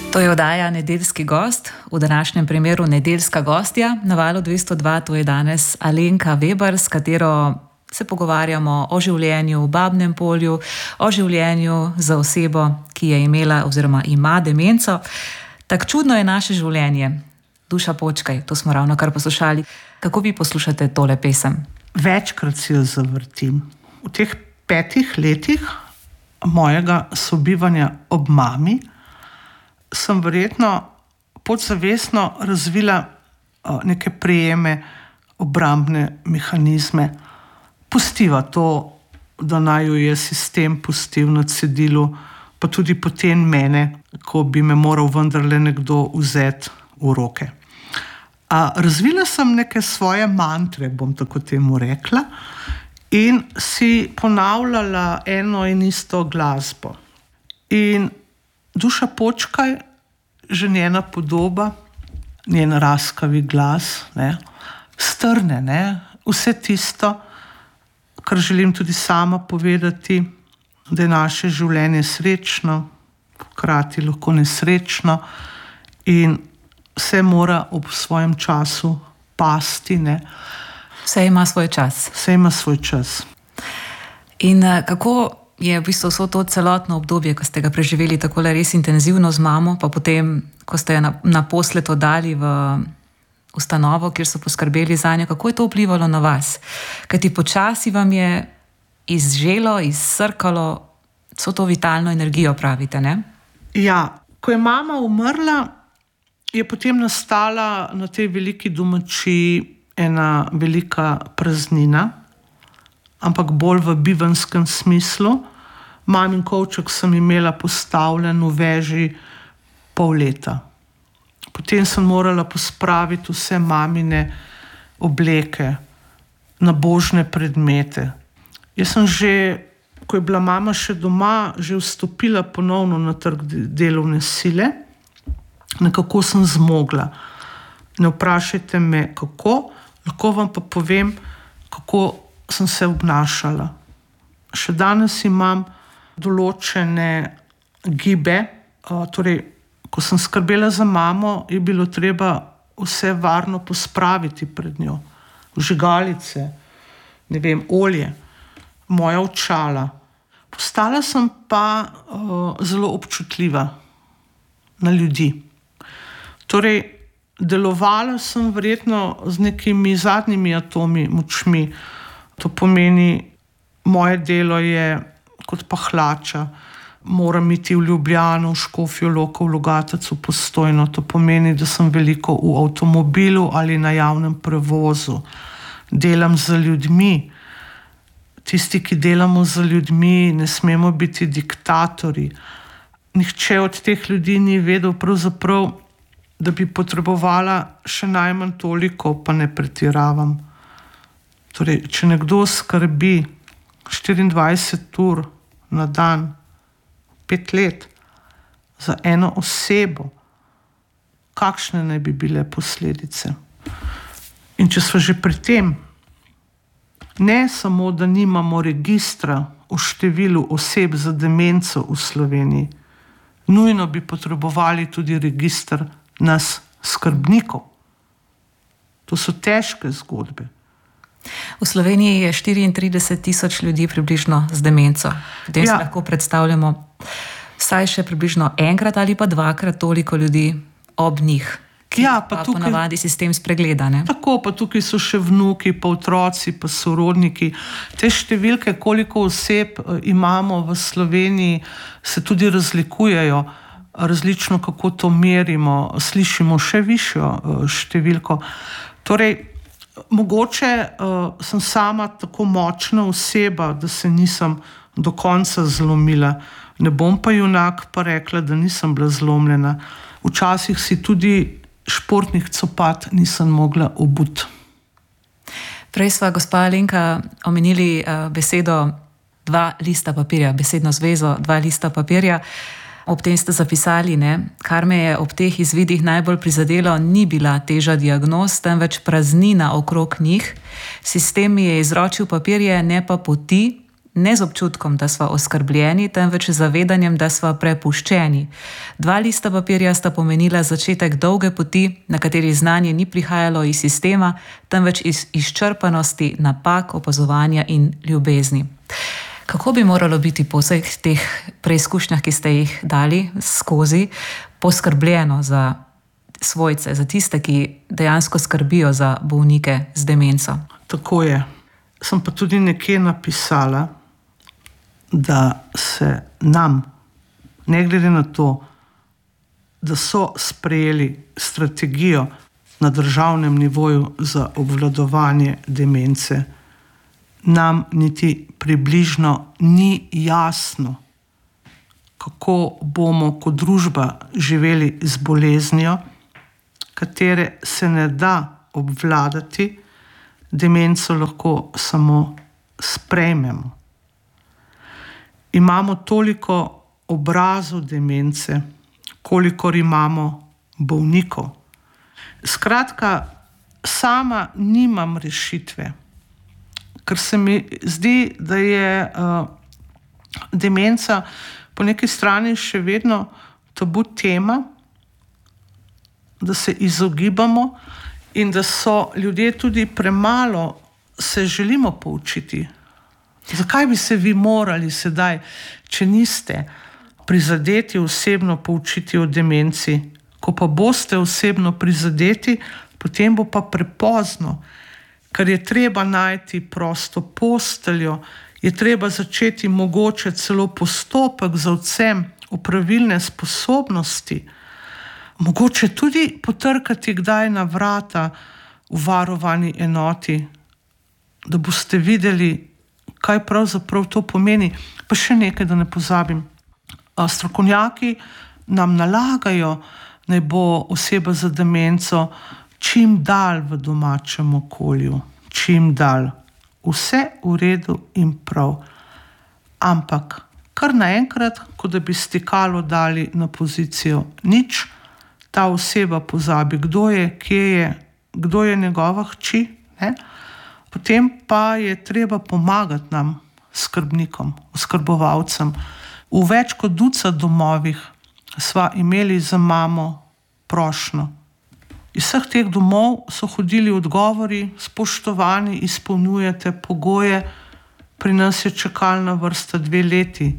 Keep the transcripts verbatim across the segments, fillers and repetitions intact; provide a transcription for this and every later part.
To je oddaja Nedeljski gost, v današnjem primeru nedeljska gostja. Na Valu dvesto dva to je danes Alenka Veber, s katero se pogovarjamo o življenju v Babnem Polju, o življenju za osebo, ki je imela oziroma ima demenco. Tak čudno je naše življenje. Duša počkaj, to smo ravno kar poslušali. Kako vi poslušate tole pesem? Večkrat si jo zavrtim. V teh petih letih mojega sobivanja ob mami sem verjetno podzavestno razvila neke prijeme, obrambne mehanizme. Pustiva to, da naj jo je sistem pustil na cedilu, pa tudi potem mene, ko bi me moral vendarle nekdo vzeti v roke. A razvila sem neke svoje mantre, bom tako temu rekla, in si ponavljala eno in isto glasbo. In Duša počkaj, že njena podoba, njen raskavi glas, ne, strne, ne, vse tisto, kar želim tudi sama povedati, da je naše življenje srečno, hkrati lahko nesrečno in vse mora ob svojem času pasti, ne. Vse ima svoj čas. Vse ima svoj čas. In kako je v bistvu vso to celotno obdobje, ko ste ga preživeli takole res intenzivno z mamo, pa potem, ko ste jo naposled oddali v ustanovo, kjer so poskrbeli zanjo, kako je to vplivalo na vas? Kajti počasi vam je izželo, izsrkalo vso to vitalno energijo, pravite, ne? Ja, ko je mama umrla, je potem nastala na tej veliki domačiji ena velika praznina, ampak bolj v bivenskem smislu. Mamin kovček sem imela postavljen v veži pol leta. Potem sem morala pospraviti vse mamine obleke, nabožne predmete. Jaz sem že, ko je bila mama še doma, že vstopila ponovno na trg delovne sile. Nekako sem zmogla. Ne vprašajte me, kako, lahko vam pa povem, kako sem se obnašala. Še danes imam določene gibe, torej, ko sem skrbela za mamo, je bilo treba vse varno pospraviti pred njo. Vžigalice, ne vem, olje, moja očala. Postala sem pa uh, zelo občutljiva na ljudi. Torej, delovala sem verjetno z nekimi zadnjimi atomi močmi. To pomeni, moje delo je kot pahlača. Moram iti v Ljubljano, v Škofjo Loko, v Logatec, v Postojno. To pomeni, da sem veliko v avtomobilu ali na javnem prevozu. Delam z ljudmi. Tisti, ki delamo z ljudmi, ne smemo biti diktatorji. Nihče od teh ljudi ni vedel pravzaprav, da bi potrebovala še najmanj toliko, pa ne pretiravam. Torej, če nekdo skrbi štiriindvajset ur na dan, pet let, za eno osebo, kakšne naj bi bile posledice? In če smo že pri tem, ne samo, da nimamo registra o številu oseb za demenco v Sloveniji, nujno bi potrebovali tudi register nas skrbnikov. To so težke zgodbe. V Sloveniji je štiriintrideset tisoč ljudi približno z demenco. Potem ja. Si lahko predstavljamo vsaj še približno enkrat ali pa dvakrat toliko ljudi ob njih, ki ja, pa pa tukaj, ponavadi sistem spregleda, ne? Tako, pa tukaj so še vnuki, pa otroci, pa sorodniki. Te številke, koliko oseb imamo v Sloveniji, se tudi razlikujejo. Različno, kako to merimo. Slišimo še višjo številko. Torej, mogoče uh, sem sama tako močna oseba, da se nisem do konca zlomila. Ne bom pa junak pa rekla, da nisem bila zlomljena. Včasih si tudi športnih copat nisem mogla obuti. Prej sva, gospa Alenka, omenili uh, besedo dva lista papirja, besedno zvezo dva lista papirja. Ob tem ste zapisali, ne, kar me je ob teh izvidih najbolj prizadelo, ni bila teža diagnoz, temveč praznina okrog njih. Sistem mi je izročil papirje, ne pa poti, ne z občutkom, da sva oskrbljeni, temveč z zavedanjem, da sva prepuščeni. Dva lista papirja sta pomenila začetek dolge poti, na kateri znanje ni prihajalo iz sistema, temveč iz izčrpanosti, napak, opazovanja in ljubezni. Kako bi moralo biti po vseh teh preizkušnjah, ki ste jih dali skozi, poskrbljeno za svojce, za tiste, ki dejansko skrbijo za bolnike z demenco? Tako je. Sem pa tudi nekje napisala, da se nam, ne glede na to, da so sprejeli strategijo na državnem nivoju za obvladovanje demence, nam niti približno ni jasno, kako bomo kot družba živeli z boleznijo, katere se ne da obvladati, demenco lahko samo sprejmemo. Imamo toliko obrazov demence, kolikor imamo bolnikov. Skratka, sama nimam rešitve, ker se mi zdi, da je uh, demenca po neki strani še vedno tabu tema, da se izogibamo in da so ljudje tudi premalo se želimo poučiti. Zakaj bi se vi morali sedaj, če niste prizadeti osebno poučiti o demenci? Ko pa boste osebno prizadeti, potem bo pa prepozno, ker je treba najti prosto posteljo, je treba začeti mogoče celo postopek za odvzem opravilne sposobnosti, mogoče tudi potrkati kdaj na vrata v varovani enoti, da boste videli, kaj pravzaprav to pomeni. Pa še nekaj, da ne pozabim. Strokovnjaki nam nalagajo, naj bo oseba za demenco čim dalj v domačem okolju, čim dalj. Vse v redu in prav. Ampak kar naenkrat, kot da bi stikalo dali na pozicijo nič, ta oseba pozabi, kdo je, kje je, kdo je njegova hči, ne? Potem pa je treba pomagati nam, skrbnikom, oskrbovalcem. V več kot ducat domovih sva imeli za mamo prošnjo. Iz vseh teh domov so hodili odgovori: spoštovani, izpolnjujete pogoje, pri nas je čakalna vrsta dve leti.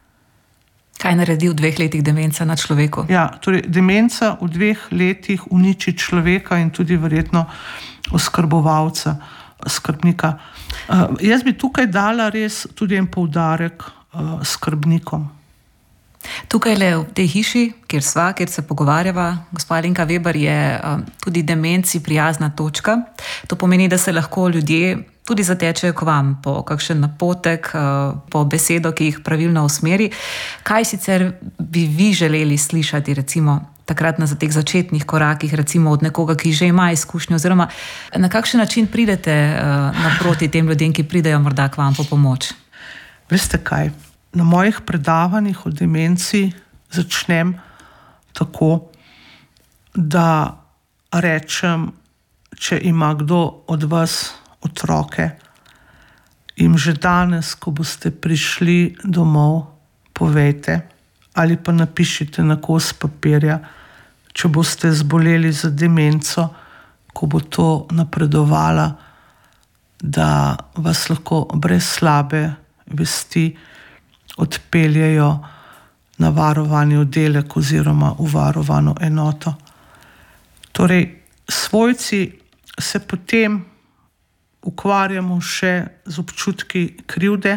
Kaj naredi v dveh letih demenca na človeku? Ja, torej demenca v dveh letih uniči človeka in tudi verjetno oskrbovalca, skrbnika. Uh, jaz bi tukaj dala res tudi en poudarek uh, skrbnikom. Tukaj le v tej hiši, kjer sva, kjer se pogovarjava, gospa Alenka Veber, je um, tudi demenci prijazna točka. To pomeni, da se lahko ljudje tudi zatečejo k vam po kakšen napotek, uh, po besedo, ki jih pravilno usmeri. Kaj sicer bi vi želeli slišati, recimo, takrat na teh začetnih korakih, recimo od nekoga, ki že ima izkušnjo, oziroma na kakšen način pridete uh, naproti tem ljudem, ki pridejo morda k vam po pomoč? Veste kaj? Na mojih predavanjih o demenci začnem tako, da rečem, če ima kdo od vas otroke, jim že danes, ko boste prišli domov, povejte ali pa napišite na kos papirja, če boste zboleli za demenco, ko bo to napredovala, da vas lahko brez slabe vesti odpeljejo na varovani oddelek oziroma v varovano enoto. Torej, svojci se potem ukvarjamo še z občutki krivde,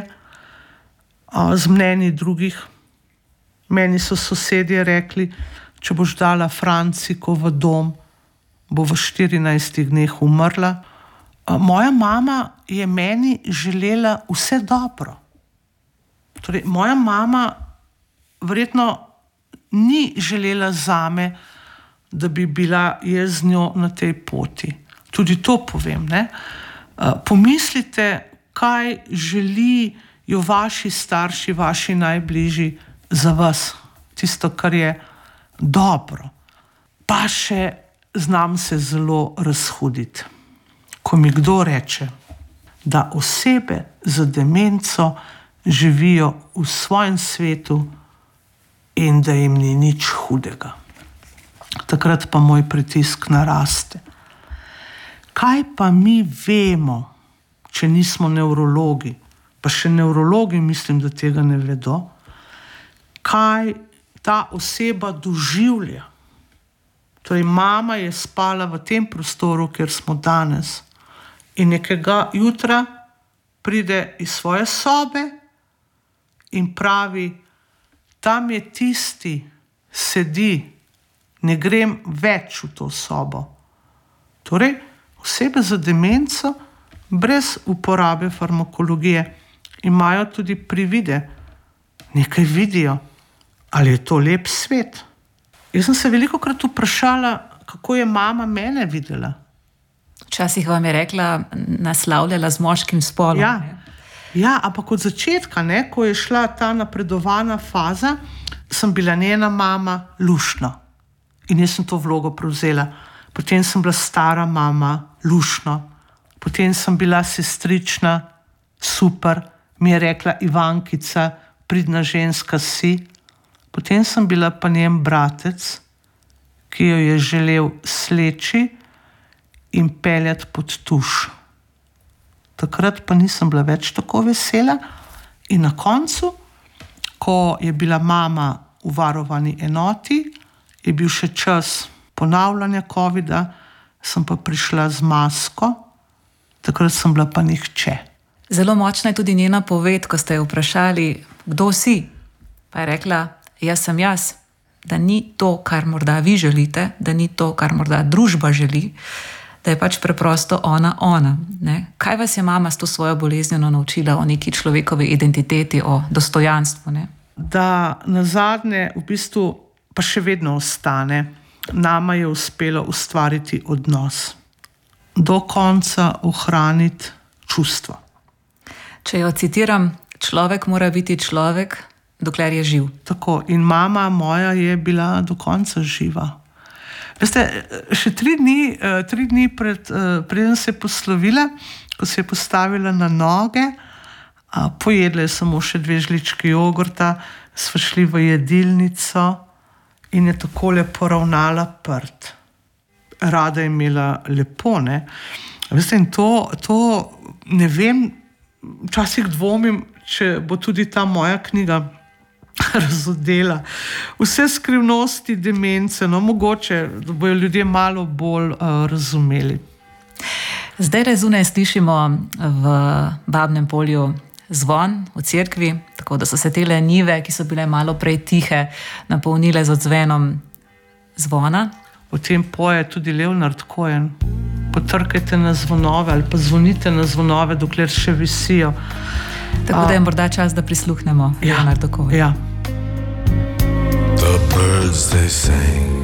z mnenji drugih. Meni so sosedje rekli, če boš dala Franciko v dom, bo v štirinajstih dneh umrla. Moja mama je meni želela vse dobro. Torej, moja mama verjetno ni želela zame, da bi bila jaz z njo na tej poti. Tudi to povem, ne? Pomislite, kaj želijo vaši starši, vaši najbližji za vas. Tisto, kar je dobro. Pa še znam se zelo razhuditi. Ko mi kdo reče, da osebe z demenco živijo v svojem svetu in da jim ni nič hudega. Takrat pa moj pritisk naraste. Kaj pa mi vemo, če nismo nevrologi, pa še nevrologi mislim, da tega ne vedo, kaj ta oseba doživlja. Torej, mama je spala v tem prostoru, kjer smo danes, in nekega jutra pride iz svoje sobe in pravi, tam je tisti, sedi, ne grem več v to sobo. Torej, osebe za demenco brez uporabe farmakologije imajo tudi privide, nekaj vidijo, ali je to lep svet. Jaz sem se velikokrat vprašala, kako je mama mene videla. Včasih vam je rekla, naslavljala z moškim spolom. Ja, ja, ampak od začetka, ne, ko je šla ta napredovana faza, sem bila njena mama luštno. In jaz sem to vlogo prevzela. Potem sem bila stara mama luštno. Potem sem bila sestrična, super, mi je rekla Ivankica, pridna ženska si. Potem sem bila pa njen bratec, ki jo je želel sleči in peljati pod tuš. Takrat pa nisem bila več tako vesela in na koncu, ko je bila mama v varovani enoti, je bil še čas ponavljanja covida, sem pa prišla z masko, takrat sem bila pa nihče. Zelo močna je tudi njena poved, ko ste jo vprašali, kdo si? Pa je rekla, jaz sem jaz, da ni to, kar morda vi želite, da ni to, kar morda družba želi, da je pač preprosto ona, ona. Ne? Kaj vas je mama s to svojo boleznjo naučila o neki človekovi identiteti, o dostojanstvu? Ne? Da nazadnje v bistvu pa še vedno ostane, nama je uspelo ustvariti odnos, do konca ohraniti čustvo. Če jo citiram, človek mora biti človek, dokler je živ. Tako, in mama moja je bila do konca živa. Veste, še tri dni, tri dni pred, preden se je poslovila, ko se je postavila na noge, pojedla je samo še dve žlički jogurta, sva šli v jedilnico in je takole poravnala prt. Rada je imela lepo, ne? Veste, in to, to ne vem, včasih dvomim, če bo tudi ta moja knjiga razodela. Vse skrivnosti demence, no mogoče, da bojo ljudje malo bolj uh, razumeli. Zdaj razune slišimo v Babnem Polju zvon v cerkvi, tako da so se tele njive, ki so bile malo prej tihe, napolnile z odzvenom zvona. Potem poje tudi Leonard Cohen. Potrkajte na zvonove ali pa zvonite na zvonove, dokler še visijo. Tako da je morda čas, da prisluhnemo ja, Leonardu Cohenu. Ja. The birds they sang